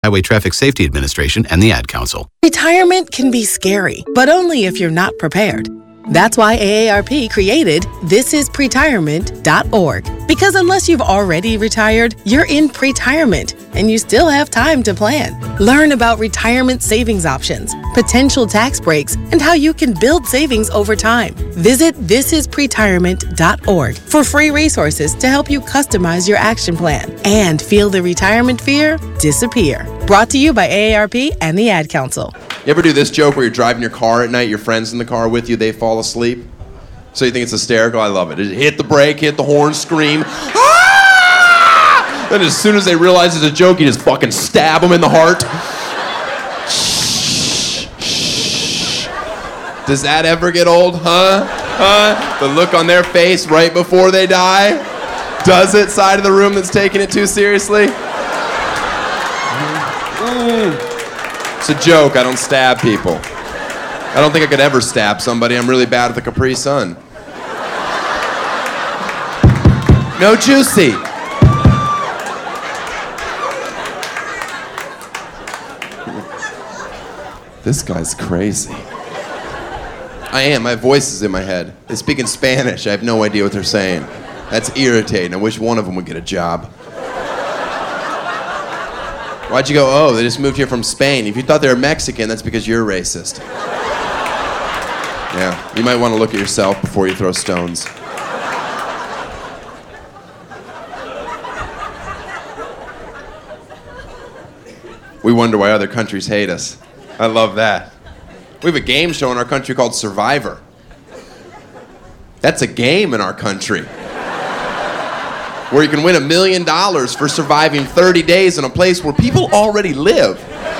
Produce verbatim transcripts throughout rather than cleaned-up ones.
Highway Traffic Safety Administration and the Ad Council. Retirement can be scary, but only if you're not prepared. That's why A A R P created this is pretirement dot org. Because unless you've already retired, you're in pretirement, and you still have time to plan. Learn about retirement savings options, potential tax breaks, and how you can build savings over time. Visit this is pretirement dot org for free resources to help you customize your action plan and feel the retirement fear disappear. Brought to you by A A R P and the Ad Council. You ever do this joke where you're driving your car at night, your friend's in the car with you, they fall asleep? So you think it's hysterical? I love it. Just hit the brake, hit the horn, scream. Ah! Then as soon as they realize it's a joke, you just fucking stab them in the heart. Shh, shh. Does that ever get old, huh? Huh? The look on their face right before they die? Does it? Side of the room that's taking it too seriously? Mm. It's a joke. I don't stab people. I don't think I could ever stab somebody. I'm really bad with the Capri Sun. No juicy. This guy's crazy. I am. My voice is in my head. They speak in Spanish. I have no idea what they're saying. That's irritating. I wish one of them would get a job. Why'd you go, oh, they just moved here from Spain? If you thought they were Mexican, that's because you're racist. Yeah, you might want to look at yourself before you throw stones. We wonder why other countries hate us. I love that. We have a game show in our country called Survivor. That's a game in our country. Where you can win a million dollars for surviving thirty days in a place where people already live.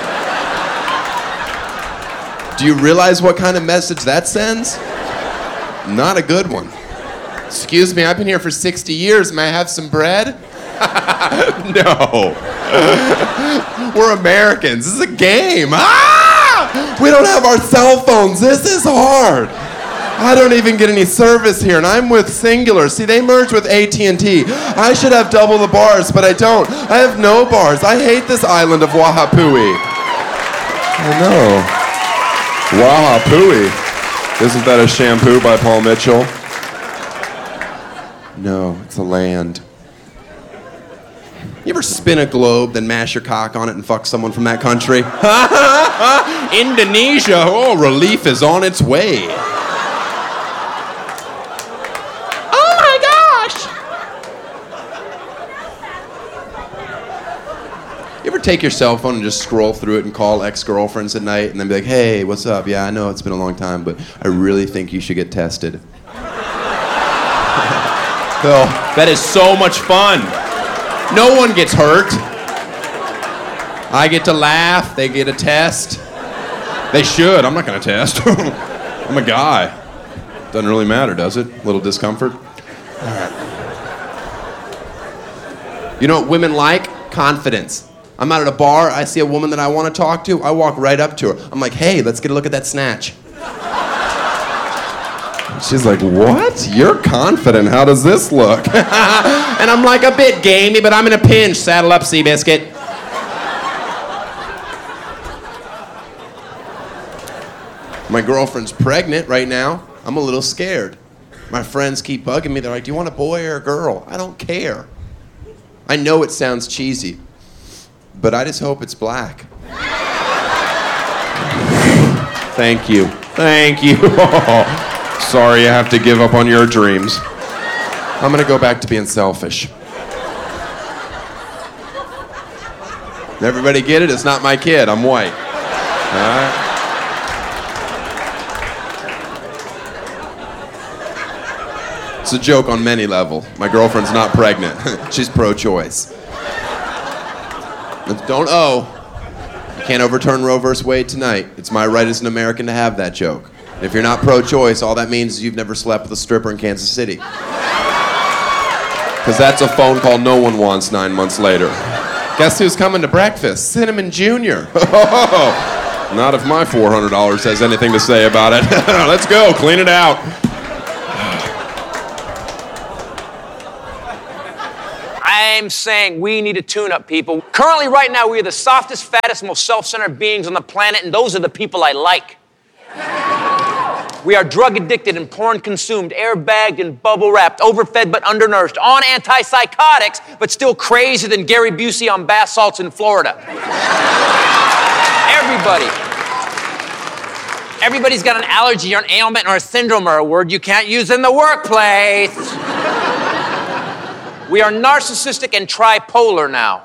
Do you realize what kind of message that sends? Not a good one. Excuse me, I've been here for sixty years. May I have some bread? No. We're Americans. This is a game. Ah! We don't have our cell phones. This is hard. I don't even get any service here, and I'm with Singular. See, they merged with A T and T. I should have double the bars, but I don't. I have no bars. I hate this island of Wahapui. I know. Wahapui. Isn't that a shampoo by Paul Mitchell? No, it's a land. You ever spin a globe, then mash your cock on it and fuck someone from that country? Indonesia, oh, relief is on its way. You ever take your cell phone and just scroll through it and call ex-girlfriends at night and then be like, hey, what's up? Yeah, I know it's been a long time, but I really think you should get tested. Oh, that is so much fun. No one gets hurt. I get to laugh. They get a test. They should. I'm not going to test. I'm a guy. Doesn't really matter, does it? A little discomfort? All right. You know what women like? Confidence. I'm out at a bar, I see a woman that I want to talk to, I walk right up to her. I'm like, hey, let's get a look at that snatch. She's like, what? You're confident, how does this look? And I'm like, a bit gamey, but I'm in a pinch. Saddle up, Seabiscuit. My girlfriend's pregnant right now. I'm a little scared. My friends keep bugging me. They're like, do you want a boy or a girl? I don't care. I know it sounds cheesy, but I just hope it's black. Thank you. Thank you. Oh, sorry you have to give up on your dreams. I'm gonna go back to being selfish. Everybody get it? It's not my kid. I'm white. All right? It's a joke on many levels. My girlfriend's not pregnant. She's pro-choice. Don't owe. You can't overturn Roe versus Wade tonight. It's my right as an American to have that joke. And if you're not pro-choice, all that means is you've never slept with a stripper in Kansas City. Because that's a phone call no one wants nine months later. Guess who's coming to breakfast? Cinnamon Junior Not if my four hundred dollars has anything to say about it. Let's go, clean it out. I'm saying we need a tune-up, people. Currently, right now, we are the softest, fattest, most self-centered beings on the planet, and those are the people I like. We are drug-addicted and porn-consumed, airbagged and bubble-wrapped, overfed but undernourished, on antipsychotics, but still crazier than Gary Busey on bath salts in Florida. Everybody. Everybody's got an allergy or an ailment or a syndrome or a word you can't use in the workplace. We are narcissistic and tripolar now.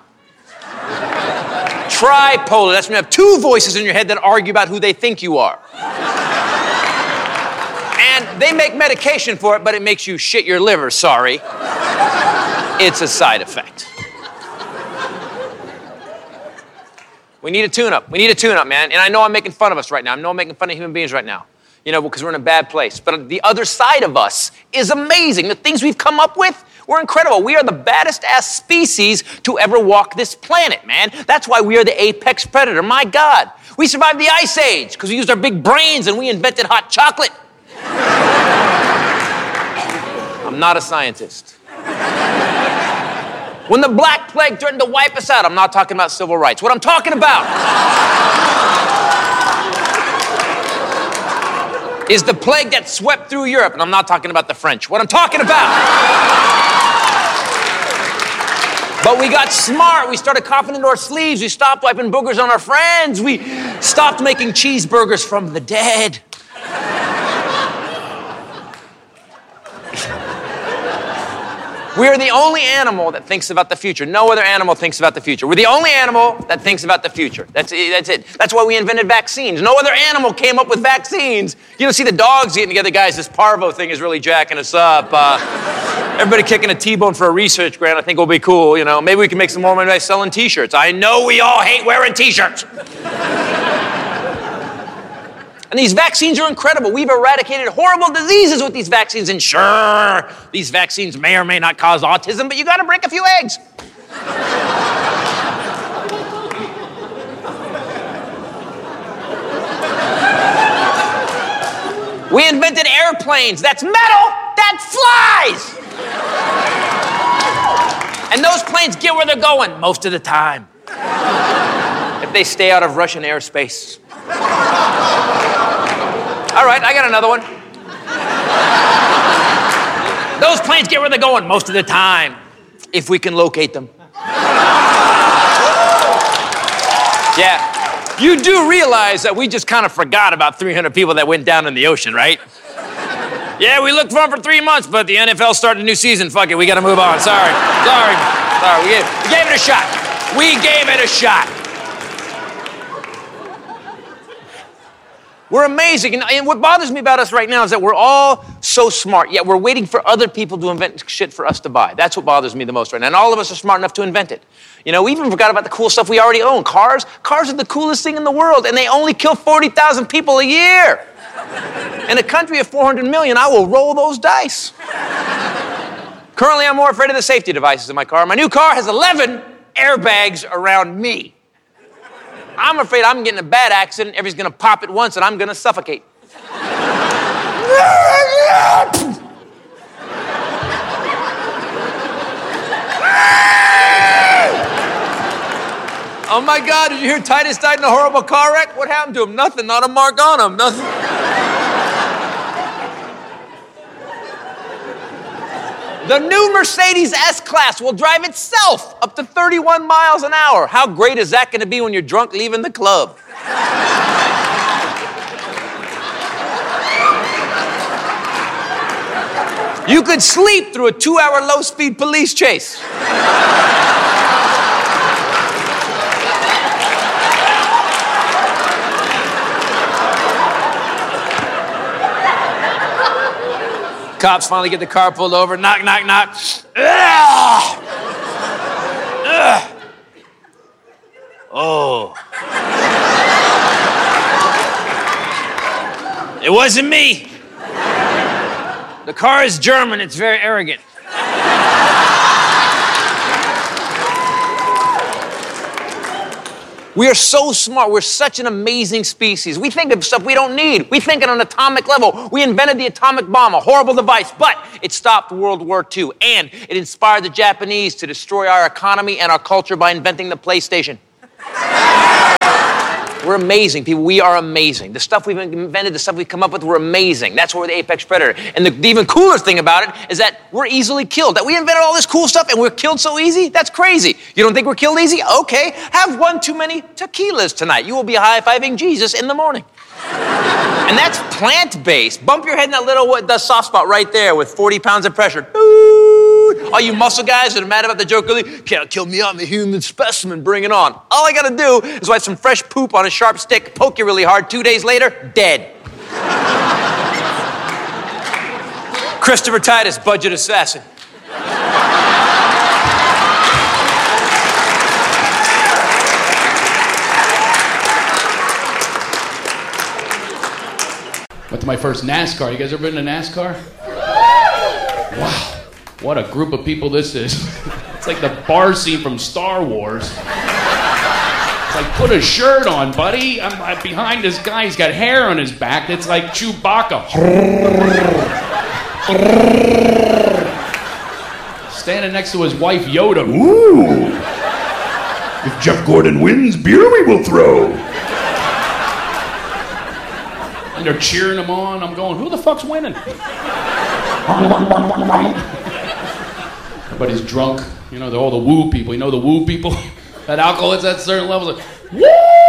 Tripolar. That's when you have two voices in your head that argue about who they think you are. And they make medication for it, but it makes you shit your liver, sorry. It's a side effect. We need a tune-up. We need a tune-up, man. And I know I'm making fun of us right now. I know I'm making fun of human beings right now. You know, because we're in a bad place. But the other side of us is amazing. The things we've come up with, we're incredible. We are the baddest-ass species to ever walk this planet, man. That's why we are the apex predator. My God. We survived the Ice Age because we used our big brains and we invented hot chocolate. I'm not a scientist. When the Black Plague threatened to wipe us out, I'm not talking about civil rights. What I'm talking about is the plague that swept through Europe, and I'm not talking about the French. What I'm talking about. But we got smart. We started coughing into our sleeves. We stopped wiping boogers on our friends. We stopped making cheeseburgers from the dead. We are the only animal that thinks about the future. No other animal thinks about the future. We're the only animal that thinks about the future. That's it. That's it. That's why we invented vaccines. No other animal came up with vaccines. You don't see the dogs getting together, guys. This parvo thing is really jacking us up. Uh, everybody kicking a T-bone for a research grant, I think will be cool. You know, maybe we can make some more money by selling T-shirts. I know we all hate wearing T-shirts. And these vaccines are incredible. We've eradicated horrible diseases with these vaccines. And sure, these vaccines may or may not cause autism, but you gotta break a few eggs. We invented airplanes. That's metal that flies. And those planes get where they're going most of the time. If they stay out of Russian airspace. All right, I got another one. Those planes get where they're going most of the time, if we can locate them. Yeah, you do realize that we just kind of forgot about three hundred people that went down in the ocean, right? Yeah, we looked for them for three months, but the N F L started a new season. Fuck it, we gotta move on. Sorry, sorry, sorry. We gave, we gave it a shot. We gave it a shot. We're amazing, and, and what bothers me about us right now is that we're all so smart, yet we're waiting for other people to invent shit for us to buy. That's what bothers me the most right now, and all of us are smart enough to invent it. You know, we even forgot about the cool stuff we already own. Cars, cars are the coolest thing in the world, and they only kill forty thousand people a year. In a country of four hundred million, I will roll those dice. Currently, I'm more afraid of the safety devices in my car. My new car has eleven airbags around me. I'm afraid I'm getting a bad accident, everybody's gonna pop at once, and I'm gonna suffocate. Oh my God, did you hear Titus died in a horrible car wreck? What happened to him? Nothing, not a mark on him, nothing. The new Mercedes S-Class will drive itself up to thirty-one miles an hour. How great is that going to be when you're drunk leaving the club? You could sleep through a two-hour low-speed police chase. Cops finally get the car pulled over. Knock, knock, knock. Ugh. Ugh. Oh. It wasn't me. The car is German. It's very arrogant. We are so smart. We're such an amazing species. We think of stuff we don't need. We think at an atomic level. We invented the atomic bomb, a horrible device, but it stopped World War Two, and it inspired the Japanese to destroy our economy and our culture by inventing the PlayStation. We're amazing, people. We are amazing. The stuff we've invented, the stuff we've come up with, we're amazing. That's why we're the apex predator. And the, the even cooler thing about it is that we're easily killed. That we invented all this cool stuff and we're killed so easy? That's crazy. You don't think we're killed easy? Okay. Have one too many tequilas tonight. You will be high-fiving Jesus in the morning. And that's plant-based. Bump your head in that little the soft spot right there with forty pounds of pressure. All you muscle guys that are mad about the joke early, can't kill me, I'm a human specimen, bring it on. All I gotta do is wipe some fresh poop on a sharp stick, poke you really hard, two days later, dead. Christopher Titus, budget assassin. Went to my first NASCAR. You guys ever been to NASCAR? Wow. What a group of people this is. It's like the bar scene from Star Wars. It's like, put a shirt on, buddy. I'm, I'm behind this guy. He's got hair on his back. It's like Chewbacca. Standing next to his wife, Yoda. Ooh. If Jeff Gordon wins, beer we will throw. And they're cheering him on. I'm going, who the fuck's winning? Everybody's drunk. You know, they're all the woo people. You know the woo people? That alcohol is at certain levels. Like, woo!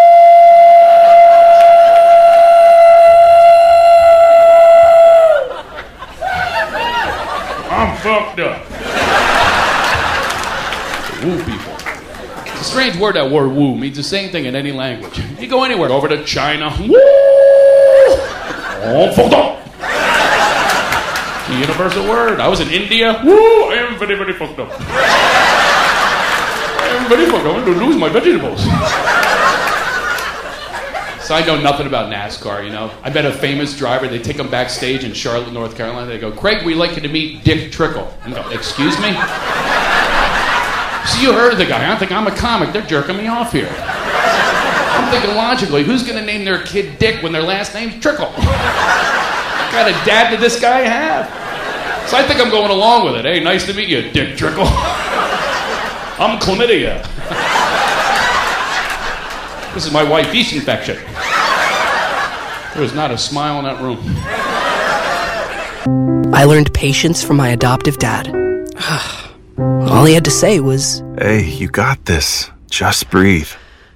I'm fucked up. Woo people. It's a strange word, that word woo. Means the same thing in any language. You go anywhere, over to China. Woo! Oh, fucked up. The universal word. I was in India. Woo! I am very, very fucked up. I am very fucked up. I'm going to lose my vegetables. So I know nothing about NASCAR, you know. I met a famous driver. They take him backstage in Charlotte, North Carolina. They go, Craig, we'd like you to meet Dick Trickle. And I go, excuse me? So you heard the guy. I think I'm a comic. They're jerking me off here. I'm thinking logically, who's going to name their kid Dick when their last name's Trickle? What kind of dad did this guy have? So I think I'm going along with it. Hey, nice to meet you, Dick Trickle. I'm chlamydia. This is my wife, yeast infection. There was not a smile in that room. I learned patience from my adoptive dad. All he had to say was, hey, you got this. Just breathe.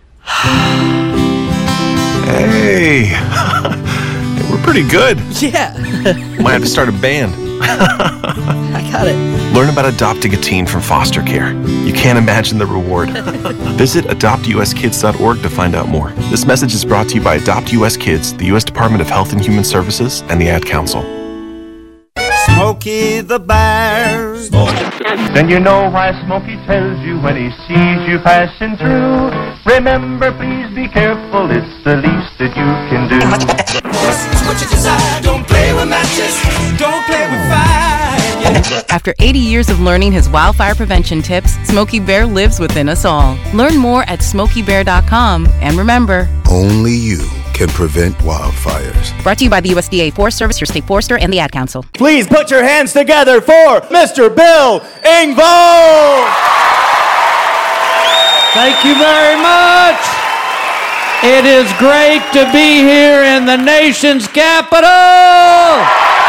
Hey. We're pretty good. Yeah. Might have to start a band. I got it. Learn about adopting a teen from foster care. You can't imagine the reward. Visit adopt u s kids dot org to find out more. This message is brought to you by Adopt U S Kids, the U S Department of Health and Human Services, and the Ad Council. Smokey the Bear. Then you know why Smokey tells you when he sees you passing through. Remember, please be careful, it's the least that you can do. What you decide, don't play with matches, don't play with fire. After eighty years of learning his wildfire prevention tips, Smokey Bear lives within us all. Learn more at smokey bear dot com, and remember, only you can prevent wildfires. Brought to you by the U S D A Forest Service, your state forester, and the Ad Council. Please put your hands together for Mister Bill Engvall! Thank you very much. It is great to be here in the nation's capital.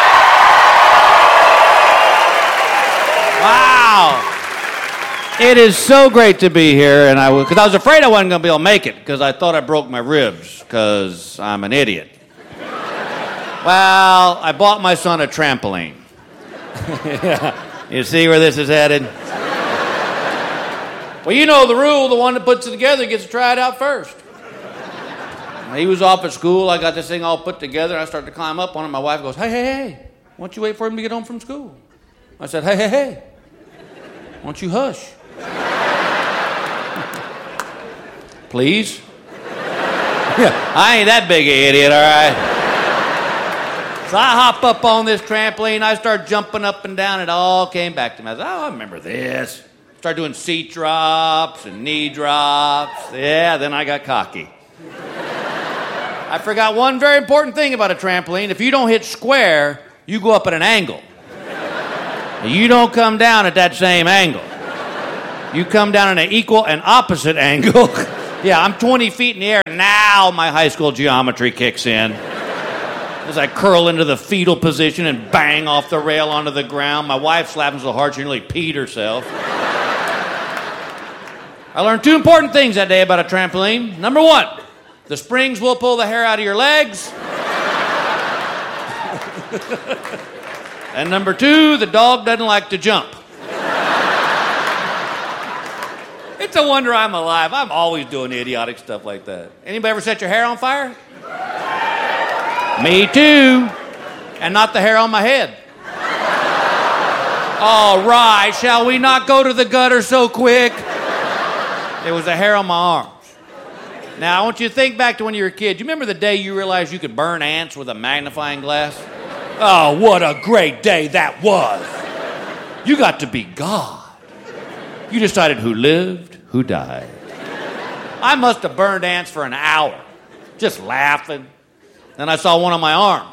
Wow. It is so great to be here, and I was, because I was afraid I wasn't going to be able to make it, because I thought I broke my ribs, because I'm an idiot. Well, I bought my son a trampoline. You see where this is headed? Well, you know the rule, the one that puts it together gets to try it out first. He was off at school, I got this thing all put together, and I started to climb up on it. My wife goes, hey, hey, hey, why don't you wait for him to get home from school? I said, hey, hey, hey, why don't you hush? Please? I ain't that big an idiot, all right? So I hop up on this trampoline, I start jumping up and down, it all came back to me. I said, oh, I remember this. Started doing seat drops and knee drops. Yeah, then I got cocky. I forgot one very important thing about a trampoline. If you don't hit square, you go up at an angle. You don't come down at that same angle. You come down at an equal and opposite angle. Yeah, I'm twenty feet in the air. Now my high school geometry kicks in. As I curl into the fetal position and bang off the rail onto the ground. My wife's laughing so hard she nearly peed herself. I learned two important things that day about a trampoline. Number one, the springs will pull the hair out of your legs. And number two, the dog doesn't like to jump. It's a wonder I'm alive. I'm always doing idiotic stuff like that. Anybody ever set your hair on fire? Me too. And not the hair on my head. All right, shall we not go to the gutter so quick? It was the hair on my arms. Now, I want you to think back to when you were a kid. Do you remember the day you realized you could burn ants with a magnifying glass? Oh, what a great day that was. You got to be God. You decided who lived, who died. I must have burned ants for an hour, just laughing. Then I saw one on my arm.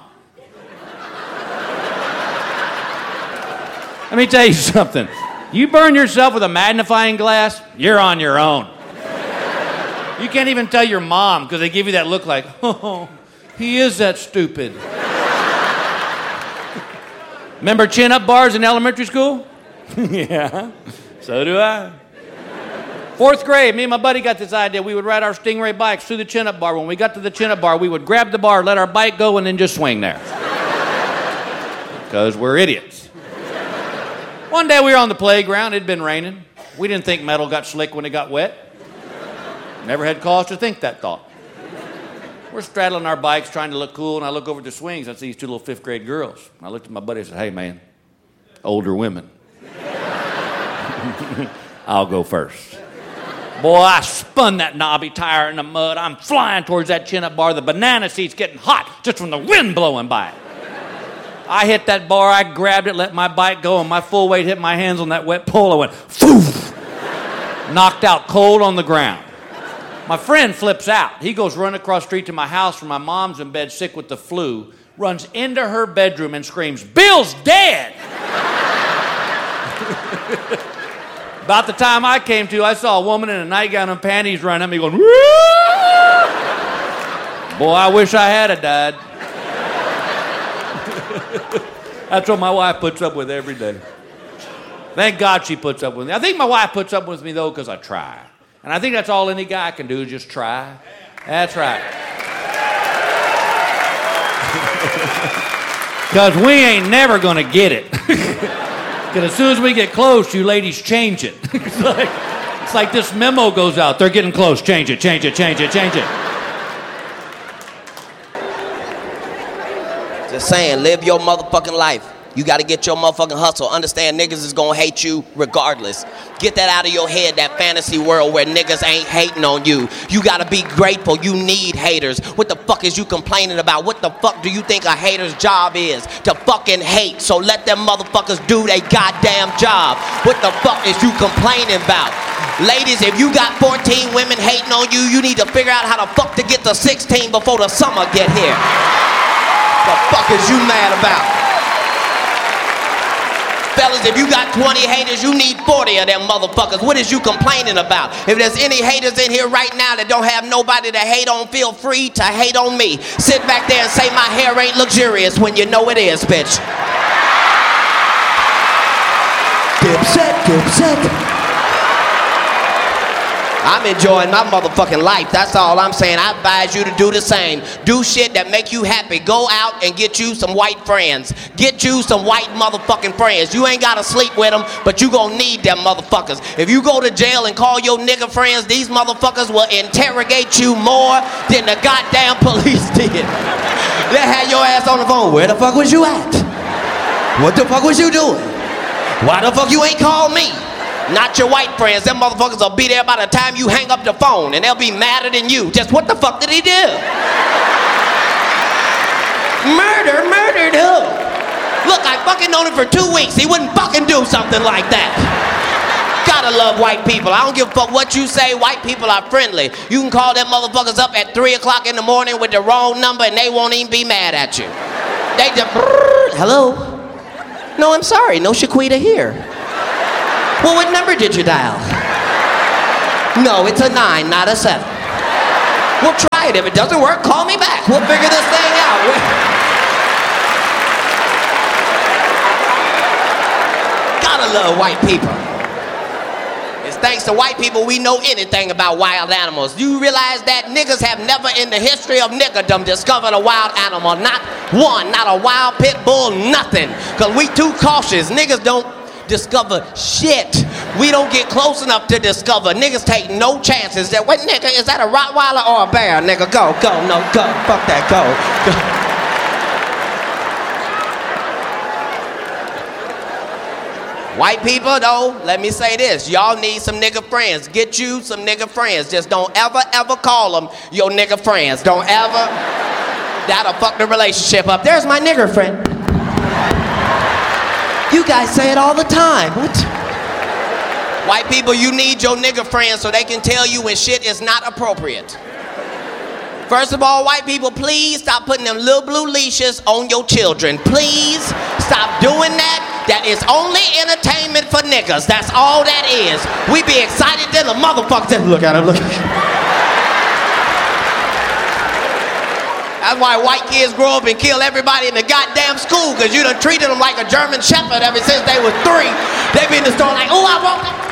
Let me tell you something. You burn yourself with a magnifying glass, you're on your own. You can't even tell your mom because they give you that look like, oh, he is that stupid. Remember chin-up bars in elementary school? Yeah, so do I. Fourth grade, me and my buddy got this idea. We would ride our Stingray bikes through the chin-up bar. When we got to the chin-up bar, we would grab the bar, let our bike go, and then just swing there. Because we're idiots. One day we were on the playground. It had been raining. We didn't think metal got slick when it got wet. Never had cause to think that thought. We're straddling our bikes trying to look cool, and I look over at the swings. I see these two little fifth grade girls. I looked at my buddy and said, hey, man, older women. I'll go first. Boy, I spun that knobby tire in the mud. I'm flying towards that chin-up bar. The banana seat's getting hot just from the wind blowing by it. I hit that bar, I grabbed it, let my bike go, and my full weight hit my hands on that wet pole. I went, poof! Knocked out cold on the ground. My friend flips out. He goes running across the street to my house where my mom's in bed sick with the flu, runs into her bedroom and screams, Bill's dead! About the time I came to, I saw a woman in a nightgown and panties running at me going, woo! Boy, I wish I had a died. That's what my wife puts up with every day. Thank God she puts up with me. I think my wife puts up with me, though, because I try. And I think that's all any guy can do is just try. That's right. Because we ain't never going to get it. Because as soon as we get close, you ladies change it. It's like, it's like this memo goes out. They're getting close. Change it, change it, change it, change it. Just saying, live your motherfucking life. You got to get your motherfucking hustle. Understand niggas is going to hate you regardless. Get that out of your head, that fantasy world where niggas ain't hating on you. You got to be grateful. You need haters. What the fuck is you complaining about? What the fuck do you think a hater's job is? To fucking hate. So let them motherfuckers do their goddamn job. What the fuck is you complaining about? Ladies, if you got fourteen women hating on you, you need to figure out how the fuck to get to sixteen before the summer get here. The fuck is you mad about? Fellas, if you got twenty haters, you need forty of them motherfuckers. What is you complaining about? If there's any haters in here right now that don't have nobody to hate on, feel free to hate on me. Sit back there and say my hair ain't luxurious when you know it is, bitch. Dipset, dipset. I'm enjoying my motherfucking life. That's all I'm saying. I advise you to do the same. Do shit that make you happy. Go out and get you some white friends. Get you some white motherfucking friends. You ain't gotta sleep with them, but you gonna need them motherfuckers. If you go to jail and call your nigga friends, these motherfuckers will interrogate you more than the goddamn police did. They had your ass on the phone. Where the fuck was you at? What the fuck was you doing? Why the fuck you ain't called me? Not your white friends. Them motherfuckers will be there by the time you hang up the phone, and they'll be madder than you. Just what the fuck did he do? Murder? Murdered who? Look, I fucking known him for two weeks. He wouldn't fucking do something like that. Gotta love white people. I don't give a fuck what you say. White people are friendly. You can call them motherfuckers up at three o'clock in the morning with the wrong number and they won't even be mad at you. They just, hello? No, I'm sorry. No Shaquita here. Well, what number did you dial? No, it's a nine, not a seven. We'll try it. If it doesn't work, call me back. We'll figure this thing out. Gotta love white people. It's thanks to white people we know anything about wild animals. Do you realize that niggas have never in the history of niggerdom discovered a wild animal? Not one, not a wild pit bull, nothing. Because we too cautious. Niggas don't discover shit. We don't get close enough to discover. Niggas take no chances. That what nigga, is that a Rottweiler or a bear? Nigga, go, go, no, go, fuck that, go, go. White people, though, let me say this. Y'all need some nigga friends. Get you some nigga friends. Just don't ever, ever call them your nigga friends. Don't ever. That'll fuck the relationship up. There's my nigger friend. You guys say it all the time. What? White people, you need your nigger friends so they can tell you when shit is not appropriate. First of all, white people, please stop putting them little blue leashes on your children. Please stop doing that. That is only entertainment for niggas. That's all that is. We be excited than the motherfuckers. Look at him, look at him. That's why white kids grow up and kill everybody in the goddamn school, because you done treated them like a German shepherd ever since they was three. They be in the store like, oh, I want that.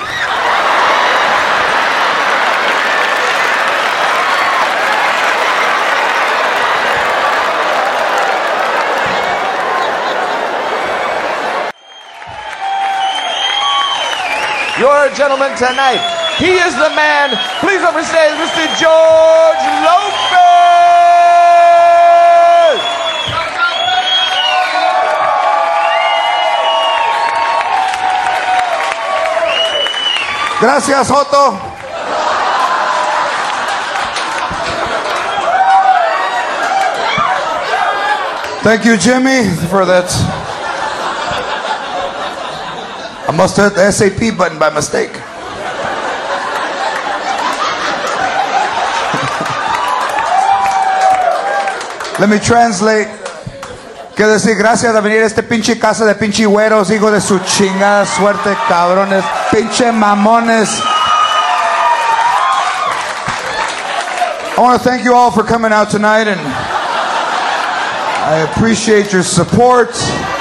Your gentleman tonight, he is the man. Please understand, Mister George Lopez. Gracias, Joto. Thank you, Jimmy, for that. I must have hit the S A P button by mistake. Let me translate. Quiero decir gracias de venir a este pinche casa de pinche güeros, hijo de su chingada suerte, cabrones, pinche mamones. I want to thank you all for coming out tonight, and I appreciate your support.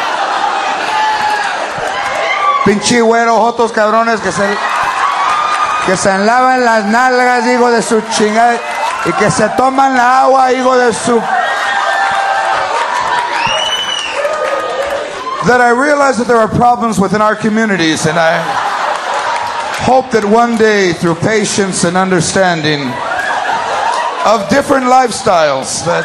Pinche güero, jotos cabrones que se, que se enlavan las nalgas, hijo de su chingada, y que se toman la agua, hijo de su... That I realize that there are problems within our communities, and I hope that one day, through patience and understanding of different lifestyles, that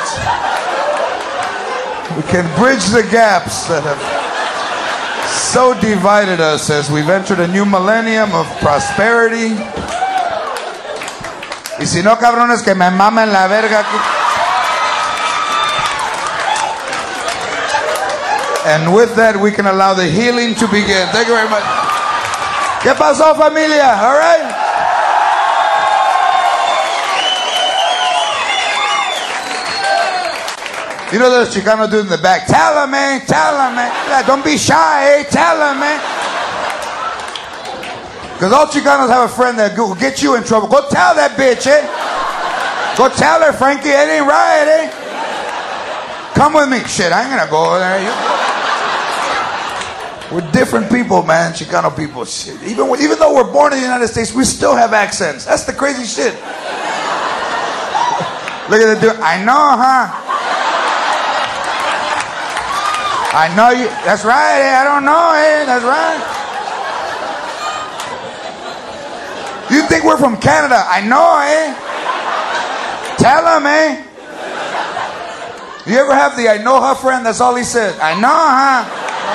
we can bridge the gaps that have so divided us as we've entered a new millennium of prosperity. Y si no, cabrones, que me mamen la verga. And with that, we can allow the healing to begin. Thank you very much. ¿Qué pasó, familia? All right? You know those Chicano dudes in the back? Tell them, man. Tell them, man. Don't be shy, eh? Tell them, man. Because all Chicanos have a friend that will get you in trouble. Go tell that bitch, eh? Go tell her, Frankie, it ain't right, eh? Come with me. Shit, I ain't gonna go over there. You... We're different people, man. Chicano people. Shit. Even, even though we're born in the United States, we still have accents. That's the crazy shit. Look at the dude. I know, huh? I know you. That's right, eh? I don't know, eh? That's right. You think we're from Canada? I know, eh? Tell him, eh? You ever have the I know her friend? That's all he said. I know, huh?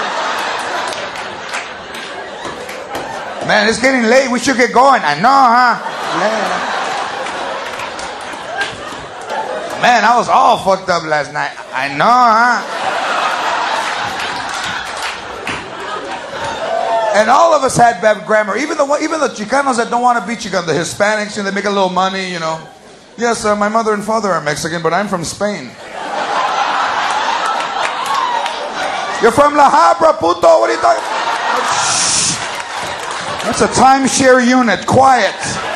Man, it's getting late. We should get going. I know, huh? Man, I was all fucked up last night. I know, huh? And all of us had bad grammar. Even the even the Chicanos that don't want to be Chicano, the Hispanics, you know, they make a little money, you know. Yes, uh, my mother and father are Mexican, but I'm from Spain. You're from La Habra, puto. What are you talking about? Shh. That's a timeshare unit. Quiet.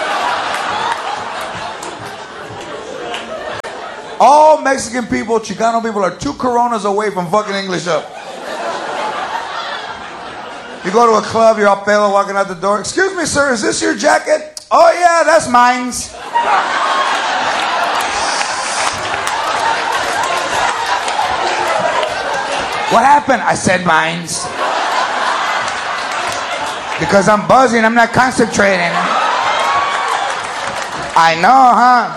All Mexican people, Chicano people are two Coronas away from fucking English up. You go to a club, you're all pale walking out the door. Excuse me, sir, is this your jacket? Oh, yeah, that's mine's. What happened? I said mine's. Because I'm buzzing, I'm not concentrating. I know, huh?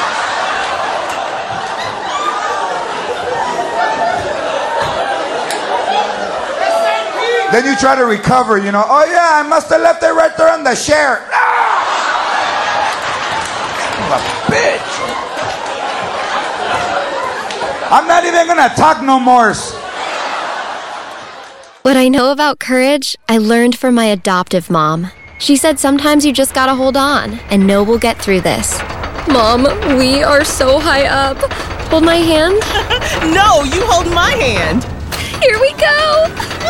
Then you try to recover, you know. Oh yeah, I must have left it right there on the chair. Ah! I'm a bitch. I'm not even gonna talk no more. What I know about courage, I learned from my adoptive mom. She said sometimes you just gotta hold on and know we'll get through this. Mom, we are so high up. Hold my hand. No, you hold my hand. Here we go.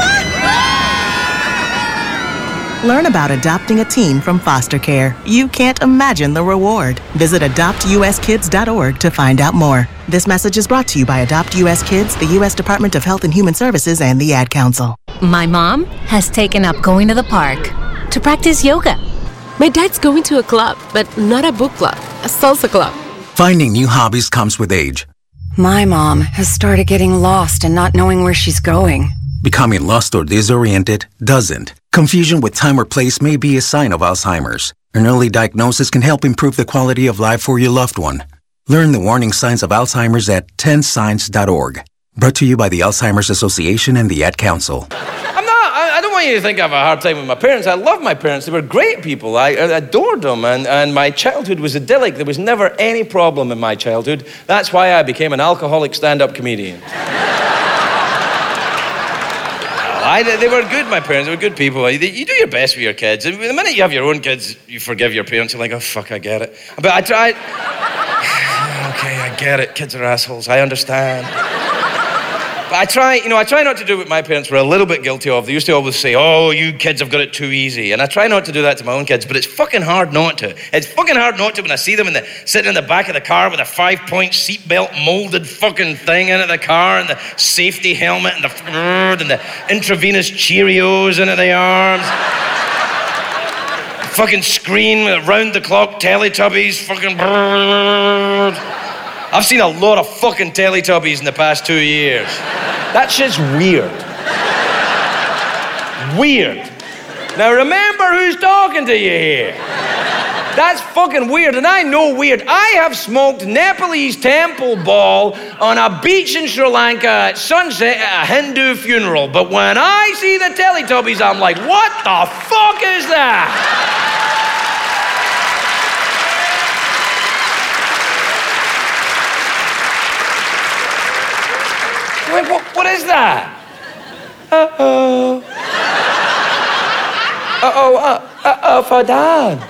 Learn about adopting a teen from foster care. You can't imagine the reward. Visit adopt u s kids dot org to find out more. This message is brought to you by Adopt U S Kids, the U S Department of Health and Human Services, and the Ad Council. My mom has taken up going to the park to practice yoga. My dad's going to a club, but not a book club, a salsa club. Finding new hobbies comes with age. My mom has started getting lost and not knowing where she's going. Becoming lost or disoriented doesn't. Confusion with time or place may be a sign of Alzheimer's. An early diagnosis can help improve the quality of life for your loved one. Learn the warning signs of Alzheimer's at ten signs dot org. Brought to you by the Alzheimer's Association and the Ad Council. I'm not, I, I don't want you to think I have a hard time with my parents. I love my parents. They were great people. I, I adored them, and, and my childhood was idyllic. There was never any problem in my childhood. That's why I became an alcoholic stand-up comedian. I, they were good, my parents. They were good people. You do your best for your kids. And the minute you have your own kids, you forgive your parents. You're like, oh, fuck, I get it. But I tried... Okay, I get it. Kids are assholes. I understand. But I try, you know, I try not to do what my parents were a little bit guilty of. They used to always say, oh, you kids have got it too easy. And I try not to do that to my own kids, but it's fucking hard not to. It's fucking hard not to when I see them in the, sitting in the back of the car with a five-point seatbelt molded fucking thing into the car and the safety helmet and the and the intravenous Cheerios into the arms. Fucking screen with round-the-clock Teletubbies, fucking... I've seen a lot of fucking Teletubbies in the past two years. That shit's weird. Weird. Now remember who's talking to you here. That's fucking weird, and I know weird. I have smoked Nepalese temple ball on a beach in Sri Lanka at sunset at a Hindu funeral, but when I see the Teletubbies, I'm like, what the fuck is that? Wait, what, what is that? Uh-oh. Uh-oh, uh, uh-oh for Dad.